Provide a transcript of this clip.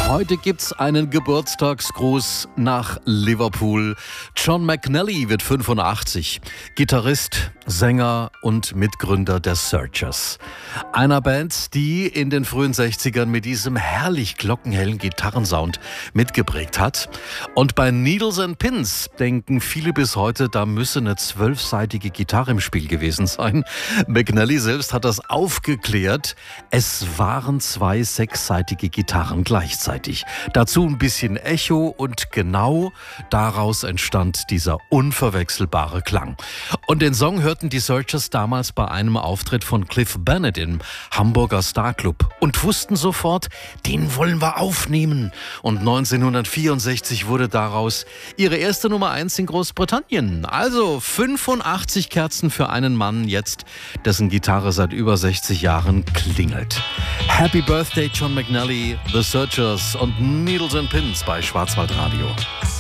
Heute gibt's einen Geburtstagsgruß nach Liverpool. John McNally wird 85. Gitarrist, Sänger und Mitgründer der Searchers. Einer Band, die in den frühen 60ern mit diesem herrlich glockenhellen Gitarrensound mitgeprägt hat. Und bei Needles and Pins denken viele bis heute, da müsse eine 12-seitige Gitarre im Spiel gewesen sein. McNally selbst hat das aufgeklärt. Es waren 2 6-seitige Gitarren gleichzeitig. Dazu ein bisschen Echo und genau daraus entstand dieser unverwechselbare Klang. Und den Song hörten die Searchers damals bei einem Auftritt von Cliff Bennett im Hamburger Starclub und wussten sofort, den wollen wir aufnehmen. Und 1964 wurde daraus ihre erste Nummer 1 in Großbritannien. Also 85 Kerzen für einen Mann jetzt, dessen Gitarre seit über 60 Jahren klingelt. Happy Birthday John McNally, The Searchers und Needles and Pins bei Schwarzwaldradio.